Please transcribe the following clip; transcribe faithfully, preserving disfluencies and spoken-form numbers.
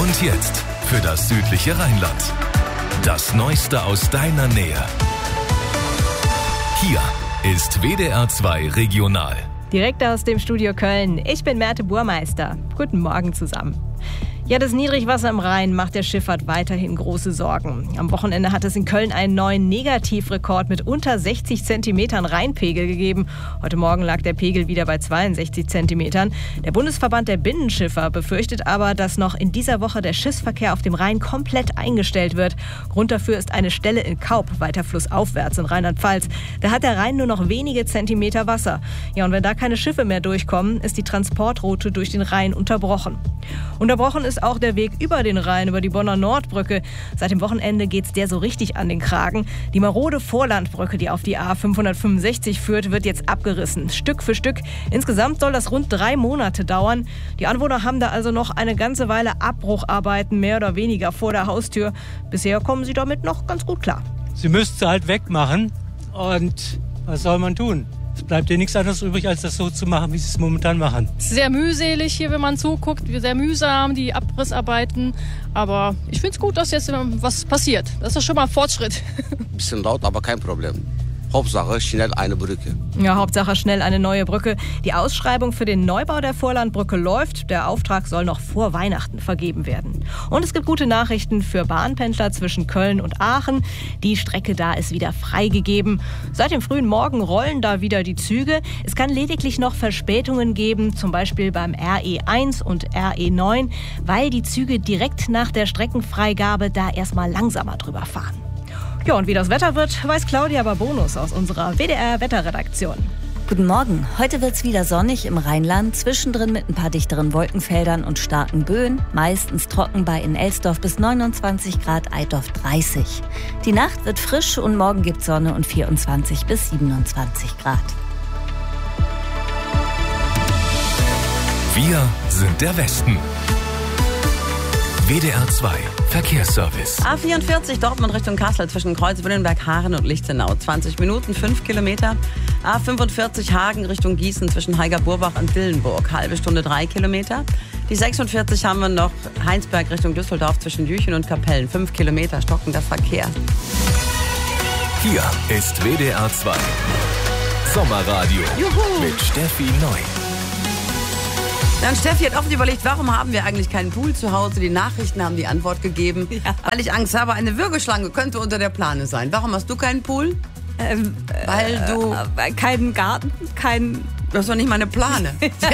Und jetzt für das südliche Rheinland. Das Neueste aus deiner Nähe. Hier ist W D R zwei Regional. Direkt aus dem Studio Köln. Ich bin Merte Burmeister. Guten Morgen zusammen. Ja, das Niedrigwasser im Rhein macht der Schifffahrt weiterhin große Sorgen. Am Wochenende hat es in Köln einen neuen Negativrekord mit unter sechzig Zentimetern Rheinpegel gegeben. Heute Morgen lag der Pegel wieder bei zweiundsechzig Zentimetern. Der Bundesverband der Binnenschiffer befürchtet aber, dass noch in dieser Woche der Schiffsverkehr auf dem Rhein komplett eingestellt wird. Grund dafür ist eine Stelle in Kaup, weiter flussaufwärts in Rheinland-Pfalz. Da hat der Rhein nur noch wenige Zentimeter Wasser. Ja, und wenn da keine Schiffe mehr durchkommen, ist die Transportroute durch den Rhein unterbrochen. Unterbrochen ist auch der Weg über den Rhein, über die Bonner Nordbrücke. Seit dem Wochenende geht's der so richtig an den Kragen. Die marode Vorlandbrücke, die auf die A fünfhundertfünfundsechzig führt, wird jetzt abgerissen. Stück für Stück. Insgesamt soll das rund drei Monate dauern. Die Anwohner haben da also noch eine ganze Weile Abbrucharbeiten, mehr oder weniger, vor der Haustür. Bisher kommen sie damit noch ganz gut klar. Sie müssten sie halt wegmachen. Und was soll man tun? Es bleibt dir nichts anderes übrig, als das so zu machen, wie sie es momentan machen. Sehr mühselig hier, wenn man zuguckt. Sehr mühsam, die Abrissarbeiten. Aber ich finde es gut, dass jetzt was passiert. Das ist schon mal ein Fortschritt. Ein bisschen laut, aber kein Problem. Hauptsache schnell eine Brücke. Ja, Hauptsache schnell eine neue Brücke. Die Ausschreibung für den Neubau der Vorlandbrücke läuft. Der Auftrag soll noch vor Weihnachten vergeben werden. Und es gibt gute Nachrichten für Bahnpendler zwischen Köln und Aachen. Die Strecke da ist wieder freigegeben. Seit dem frühen Morgen rollen da wieder die Züge. Es kann lediglich noch Verspätungen geben, zum Beispiel beim R E eins und R E neun, weil die Züge direkt nach der Streckenfreigabe da erstmal langsamer drüber fahren. Ja, und wie das Wetter wird, weiß Claudia Barbonus aus unserer W D R-Wetterredaktion. Guten Morgen. Heute wird's wieder sonnig im Rheinland, zwischendrin mit ein paar dichteren Wolkenfeldern und starken Böen. Meistens trocken bei in Elsdorf bis neunundzwanzig Grad, Eidorf dreißig. Die Nacht wird frisch und morgen gibt's Sonne und vierundzwanzig bis siebenundzwanzig Grad. Wir sind der Westen. W D R zwei Verkehrsservice. A vierundvierzig Dortmund Richtung Kassel zwischen Kreuz-Willenberg, Haaren und Lichtenau. zwanzig Minuten, fünf Kilometer. A fünfundvierzig Hagen Richtung Gießen zwischen Heiger-Burbach und Dillenburg. Halbe Stunde, drei Kilometer. Die sechsundvierzig haben wir noch Heinsberg Richtung Düsseldorf zwischen Jüchen und Kapellen. fünf Kilometer stockender Verkehr. Hier ist W D R zwei Sommerradio. Juhu. Mit Steffi Neu. Dann Steffi hat oft überlegt, warum haben wir eigentlich keinen Pool zu Hause? Die Nachrichten haben die Antwort gegeben. Ja. Weil ich Angst habe, eine Würgeschlange könnte unter der Plane sein. Warum hast du keinen Pool? Ähm, Weil du... Äh, keinen Garten, kein... Du hast doch nicht mal eine Plane. Ja,